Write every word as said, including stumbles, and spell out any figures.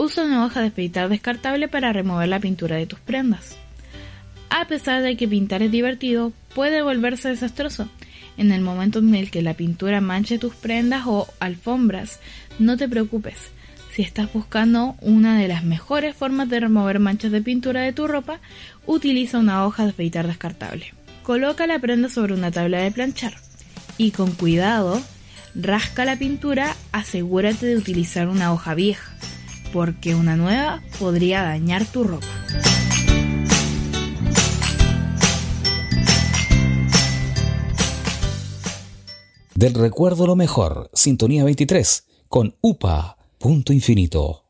Usa una hoja de afeitar descartable para remover la pintura de tus prendas. A pesar de que pintar es divertido, puede volverse desastroso. En el momento en el que la pintura manche tus prendas o alfombras, no te preocupes. Si estás buscando una de las mejores formas de remover manchas de pintura de tu ropa, utiliza una hoja de afeitar descartable. Coloca la prenda sobre una tabla de planchar y con cuidado rasca la pintura. Asegúrate de utilizar una hoja vieja, porque una nueva podría dañar tu ropa. Del recuerdo lo mejor, Sintonía veintitrés, con U P A, Punto Infinito.